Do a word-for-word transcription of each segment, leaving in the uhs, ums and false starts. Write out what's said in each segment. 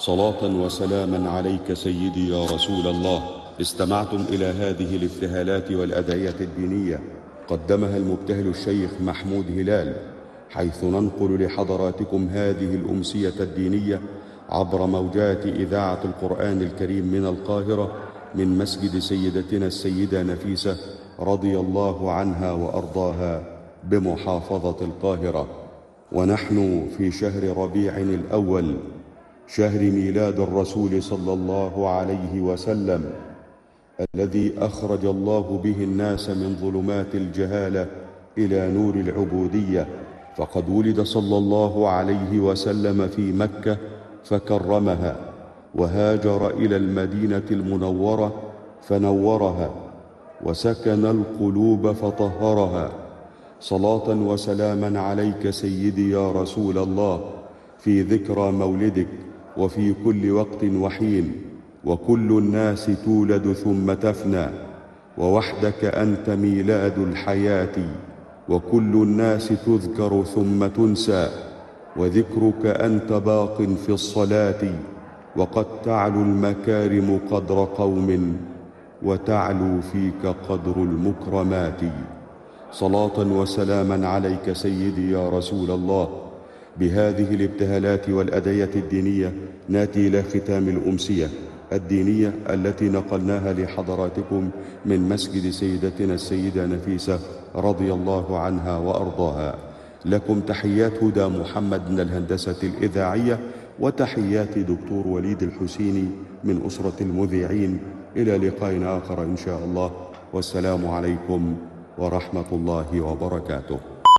صلاة وسلاما عليك سيدي يا رسول الله. استمعتم إلى هذه الابتهالات والأدعية الدينية قدمها المبتهل الشيخ محمود هلال، حيث ننقل لحضراتكم هذه الأمسية الدينية عبر موجات إذاعة القرآن الكريم من القاهرة، من مسجد سيدتنا السيدة نفيسة رضي الله عنها وأرضاها بمحافظة القاهرة. ونحن في شهر ربيع الأول، شهر ميلاد الرسول صلى الله عليه وسلم، الذي أخرج الله به الناس من ظلمات الجهالة إلى نور العبودية. فقد ولد صلى الله عليه وسلم في مكة فكرمها، وهاجر إلى المدينة المنورة فنورها، وسكن القلوب فطهرها. صلاة وسلاما عليك سيدي يا رسول الله في ذكرى مولدك وفي كل وقت وحين. وكل الناس تولد ثم تفنى، ووحدك أنت ميلاد الحياة. وكل الناس تذكر ثم تنسى، وذكرك أنت باق في الصلاة. وقد تعلو المكارم قدر قوم، وتعلو فيك قدر المكرمات. صلاة وسلاما عليك سيدي يا رسول الله. بهذه الابتهالات والأدعية الدينية ناتي إلى ختام الأمسية الدينية التي نقلناها لحضراتكم من مسجد سيدتنا السيدة نفيسة رضي الله عنها وأرضاها. لكم تحيات هدى محمد من الهندسة الإذاعية، وتحيات دكتور وليد الحسيني من أسرة المذيعين. إلى لقاء آخر إن شاء الله، والسلام عليكم ورحمة الله وبركاته.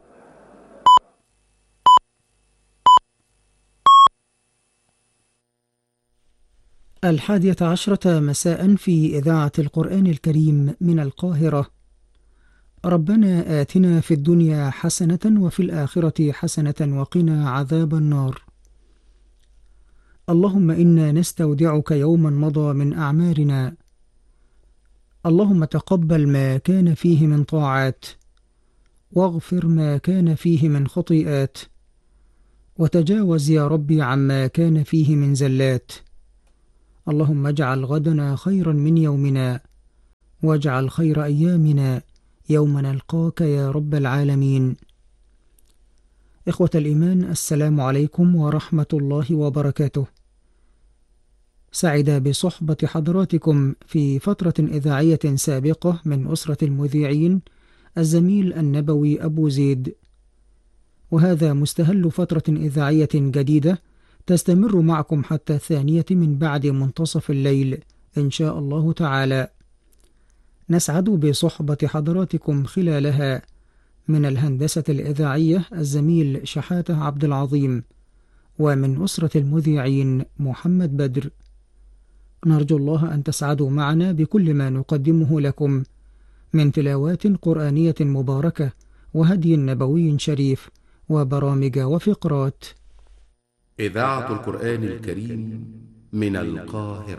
الحادية عشرة مساء في إذاعة القرآن الكريم من القاهرة. ربنا آتنا في الدنيا حسنة وفي الآخرة حسنة وقنا عذاب النار. اللهم إنا نستودعك يوما مضى من أعمارنا. اللهم تقبل ما كان فيه من طاعات، واغفر ما كان فيه من خطيئات، وتجاوز يا ربي عما كان فيه من زلات. اللهم اجعل غدنا خيرا من يومنا، واجعل خير أيامنا يوم نلقاك يا رب العالمين. إخوة الإيمان، السلام عليكم ورحمة الله وبركاته. سعد بصحبة حضراتكم في فترة إذاعية سابقة من أسرة المذيعين الزميل النبوي أبو زيد، وهذا مستهل فترة إذاعية جديدة تستمر معكم حتى الثانية من بعد منتصف الليل إن شاء الله تعالى. نسعد بصحبة حضراتكم خلالها من الهندسة الإذاعية الزميل شحاتة عبد العظيم، ومن أسرة المذيعين محمد بدر. نرجو الله أن تسعدوا معنا بكل ما نقدمه لكم من تلاوات قرآنية مباركة وهدي نبوي شريف وبرامج وفقرات. إذاعة القرآن الكريم من القاهرة.